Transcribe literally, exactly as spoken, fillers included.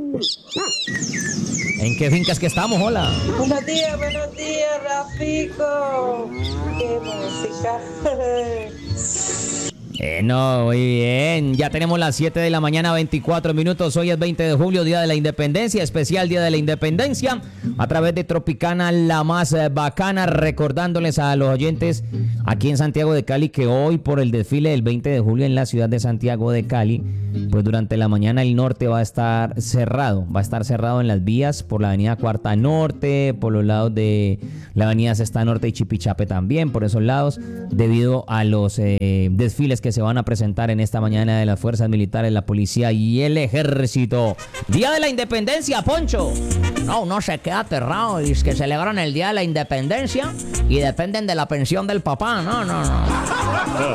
¿En qué fincas que estamos? Hola. Buenos días, buenos días, Rafico. Qué música. Eh, no, muy bien. Ya tenemos las siete de la mañana, veinticuatro minutos. Hoy es veinte de julio, Día de la Independencia, especial Día de la Independencia. A través de Tropicana, la más eh, bacana, recordándoles a los oyentes aquí en Santiago de Cali que hoy, por el desfile del veinte de julio en la ciudad de Santiago de Cali, pues durante la mañana el norte va a estar cerrado. Va a estar cerrado en las vías por la avenida Cuarta Norte, por los lados de la avenida Sexta Norte y Chipichape también, por esos lados, debido a los eh, desfiles que se van a presentar en esta mañana de las fuerzas militares, la policía y el ejército. Día de la Independencia, Poncho. No, uno se queda aterrado y es que celebran el Día de la Independencia y dependen de la pensión del papá. No, no, no.